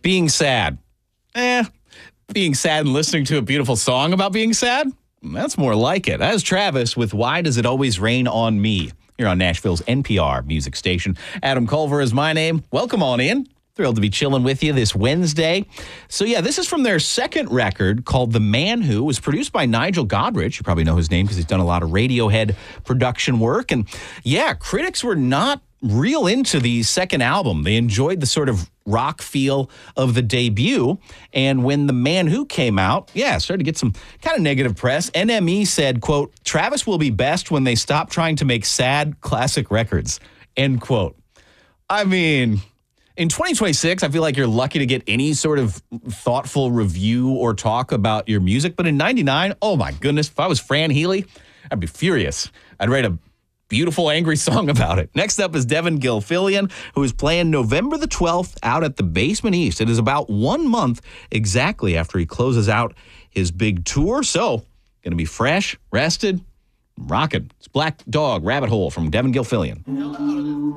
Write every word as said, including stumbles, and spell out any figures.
Being sad. Eh, being sad and listening to a beautiful song about being sad? That's more like it. As Travis with Why Does It Always Rain on Me? Here on Nashville's N P R music station. Adam Culver is my name. Welcome on in. Thrilled to be chilling with you this Wednesday. So yeah, this is from their second record called The Man Who. It was produced by Nigel Godrich. You probably know his name because he's done a lot of Radiohead production work. And yeah, critics were not real into the second album. They enjoyed the sort of rock feel of the debut. And when The Man Who came out, yeah, started to get some kind of negative press. N M E said, quote, Travis will be best when they stop trying to make sad classic records, end quote. I mean, in twenty twenty-six, I feel like you're lucky to get any sort of thoughtful review or talk about your music. But in ninety-nine, oh my goodness, if I was Fran Healy, I'd be furious. I'd write a beautiful, angry song about it. Next up is Devin Gilfillian, who is playing November the twelfth out at the Basement East. It is about one month exactly after he closes out his big tour. So, going to be fresh, rested, rocking. It's Black Dog Rabbit Hole from Devin Gilfillian.